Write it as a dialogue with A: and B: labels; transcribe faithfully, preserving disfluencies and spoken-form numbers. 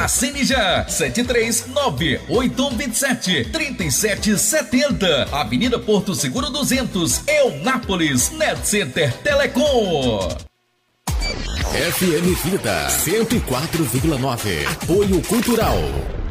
A: Assine já, sete três nove, oito um sete, três sete sete zero. Avenida Porto Seguro duzentos, Eunápolis, Net Center Telecom.
B: F M Vida cento e quatro vírgula nove. Apoio Cultural.